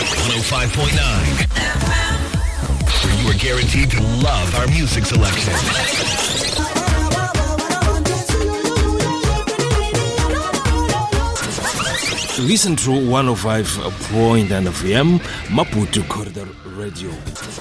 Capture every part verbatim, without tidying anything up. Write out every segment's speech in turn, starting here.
one oh five point nine, where you are guaranteed to love our music selection. Listen to one oh five point nine F M, Maputo Corridor Radio.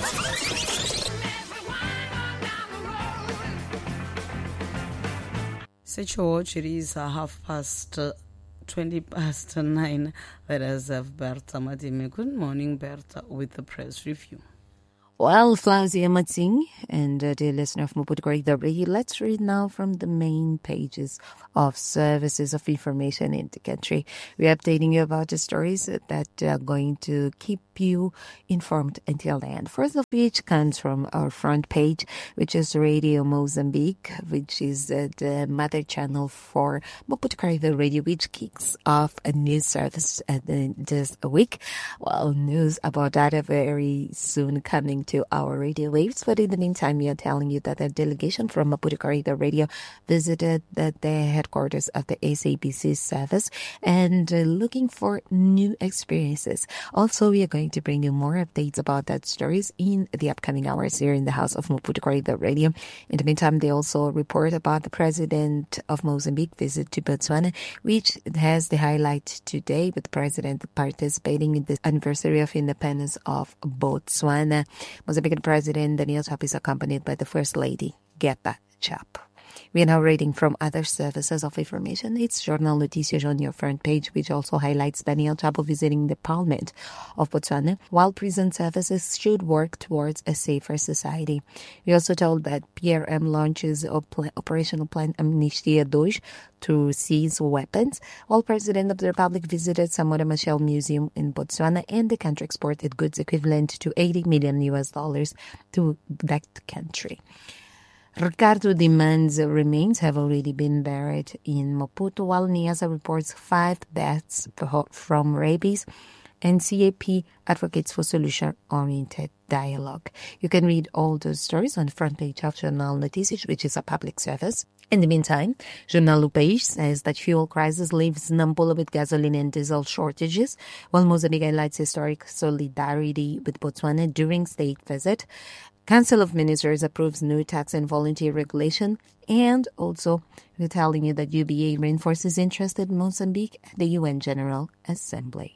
Set your watch, it is uh, half past uh, twenty past nine. Let us have Berta Madime. Good morning, Berta, with the press review. Well, Flauzia Matsing and uh, dear listener of Maputo Corridor Radio, let's read now from the main pages of services of information in the country. We're updating you about the stories that are going to keep you informed until the end. First of which comes from our front page, which is Radio Mozambique, which is uh, the mother channel for Maputo Corridor Radio, which kicks off a new service uh, this week. Well, news about that are very soon coming to our radio waves. But in the meantime, we are telling you that a delegation from Maputo Corridor Radio visited the, the headquarters of the S A B C service and uh, looking for new experiences. Also, we are going to bring you more updates about that stories in the upcoming hours here in the house of Maputo Corridor Radio. In the meantime, they also report about the president of Mozambique visit to Botswana, which has the highlight today with the president participating in the anniversary of independence of Botswana. Mozambican President Daniel Chapo is accompanied by the First Lady, Geta Chapo. We are now reading from other services of information. It's Jornal Noticias on your front page, which also highlights Daniel Chapo visiting the Parliament of Botswana, while prison services should work towards a safer society. We also told that P R M launches a plan, operational plan Amnistia two to seize weapons, while President of the Republic visited Samora Machel Museum in Botswana, and the country exported goods equivalent to eighty million U S dollars to that country. Ricardo demands remains have already been buried in Maputo, while Niassa reports five deaths from rabies, and C A P advocates for solution-oriented dialogue. You can read all those stories on the front page of Jornal Noticias, which is a public service. In the meantime, Jornal O País says that fuel crisis leaves Nampula with gasoline and diesel shortages, while Mozambique highlights historic solidarity with Botswana during state visit. Council of Ministers approves new tax and volunteer regulation, and also we're telling you that U B A reinforces interest in Mozambique at the U N General Assembly.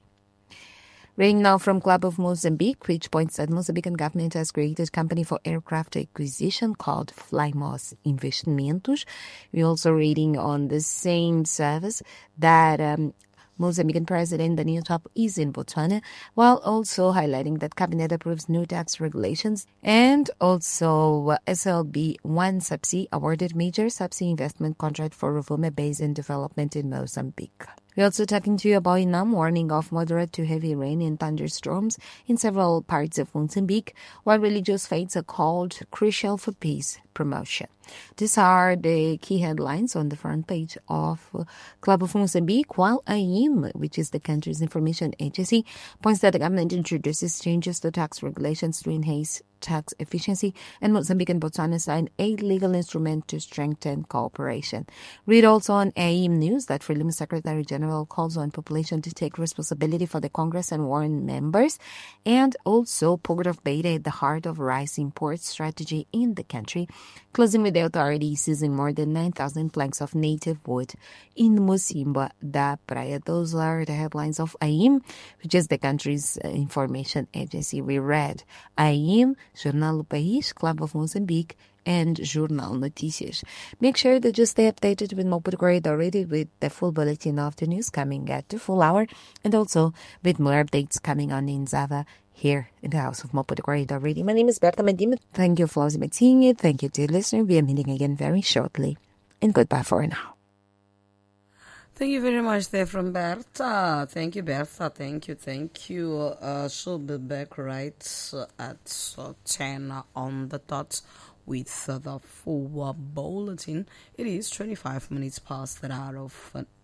Reading now from Club of Mozambique, which points that Mozambican government has created a company for aircraft acquisition called Flymos Investimentos. We're also reading on the same service that um, Mozambican President Daniel Chapo is in Botswana, while also highlighting that Cabinet approves new tax regulations, and also uh, S L B one Subsea awarded major subsea investment contract for Rovuma Basin development in Mozambique. We're also talking to you about Inam warning of moderate to heavy rain and thunderstorms in several parts of Mozambique, while religious faiths are called crucial for peace promotion. These are the key headlines on the front page of Club of Mozambique, while A I M, which is the country's information agency, points that the government introduces changes to tax regulations to enhance tax efficiency, and Mozambique and Botswana sign a legal instrument to strengthen cooperation. Read also on A I M News that Frelimo Secretary General calls on population to take responsibility for the Congress and warn members, and also Port of Beira at the heart of rice import strategy in the country, closing with the authorities seizing more than nine thousand planks of native wood in Mocimboa da Praia. Those are the headlines of A I M, which is the country's uh, information agency. We read A I M, Jornal O País, Club of Mozambique, and Jornal Noticias. Make sure that you stay updated with Maputo Corridor already with the full bulletin of the news coming at the full hour, and also with more updates coming on in Zava here in the house of Maputo Corridor Radio. My name is Berta Madime. Thank you for seeing it. Thank you, dear listener. We are meeting again very shortly. And goodbye for now. Thank you very much there from Berta. Thank you, Berta. Thank you, thank you. Uh, she'll be back right at uh, ten on the dot with uh, the full uh, bulletin. It is twenty-five minutes past the hour of uh,